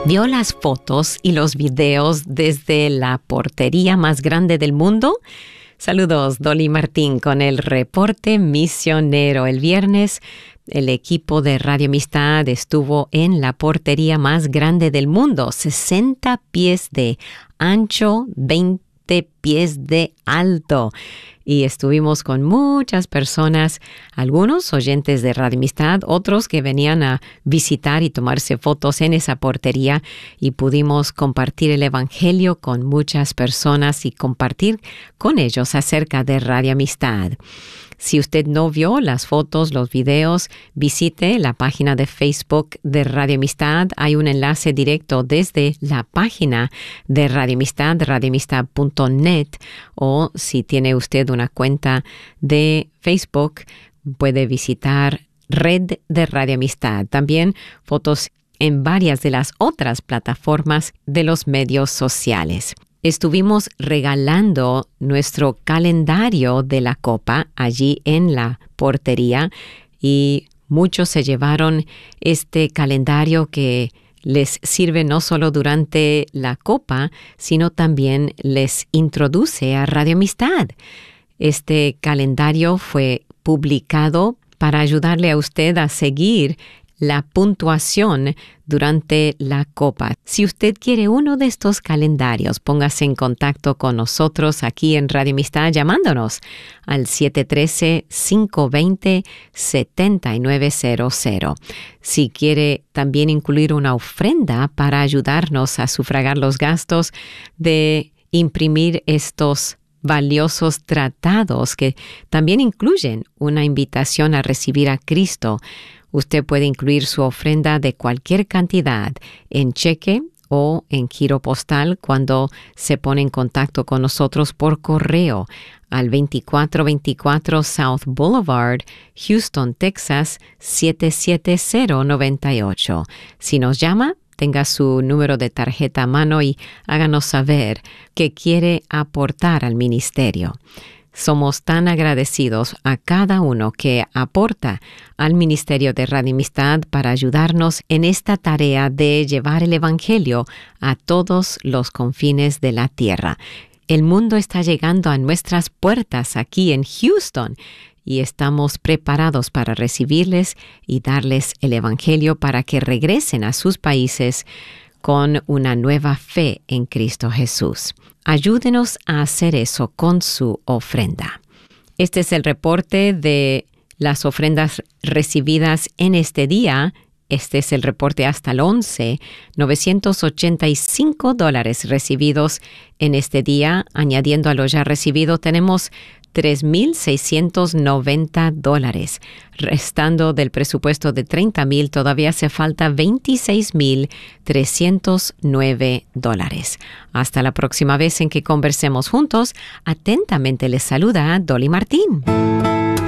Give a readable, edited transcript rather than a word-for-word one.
¿Vio las fotos y los videos desde la portería más grande del mundo? Saludos, Dolly Martín con el reporte misionero. El viernes, el equipo de Radio Amistad estuvo en la portería más grande del mundo, 60 pies de ancho, 20 pies de alto. Y estuvimos con muchas personas, algunos oyentes de Radio Amistad, otros que venían a visitar y tomarse fotos en esa portería, y pudimos compartir el Evangelio con muchas personas y compartir con ellos acerca de Radio Amistad. Si usted no vio las fotos, los videos, visite la página de Facebook de Radio Amistad. Hay un enlace directo desde la página de Radio Amistad, radioamistad.net, o si tiene usted una cuenta de Facebook, puede visitar Red de Radio Amistad. También fotos en varias de las otras plataformas de los medios sociales. Estuvimos regalando nuestro calendario de la Copa allí en la portería y muchos se llevaron este calendario que les sirve no solo durante la Copa, sino también les introduce a Radio Amistad. Este calendario fue publicado para ayudarle a usted a seguir la puntuación durante la Copa. Si usted quiere uno de estos calendarios, póngase en contacto con nosotros aquí en Radio Amistad llamándonos al 713-520-7900. Si quiere también incluir una ofrenda para ayudarnos a sufragar los gastos de imprimir estos valiosos tratados que también incluyen una invitación a recibir a Cristo, usted puede incluir su ofrenda de cualquier cantidad en cheque o en giro postal cuando se pone en contacto con nosotros por correo al 2424 South Boulevard, Houston, Texas 77098. Si nos llama, tenga su número de tarjeta a mano y háganos saber que quiere aportar al ministerio. Somos tan agradecidos a cada uno que aporta al Ministerio de Radio Amistad para ayudarnos en esta tarea de llevar el Evangelio a todos los confines de la tierra. El mundo está llegando a nuestras puertas aquí en Houston y estamos preparados para recibirles y darles el Evangelio para que regresen a sus países con una nueva fe en Cristo Jesús. Ayúdenos a hacer eso con su ofrenda. Este es el reporte de las ofrendas recibidas en este día. Este es el reporte hasta el 11, $985 recibidos en este día. Añadiendo a lo ya recibido, tenemos $3,690. Restando del presupuesto de $30,000, todavía hace falta $26,309. Hasta la próxima vez en que conversemos juntos. Atentamente les saluda Dolly Martín.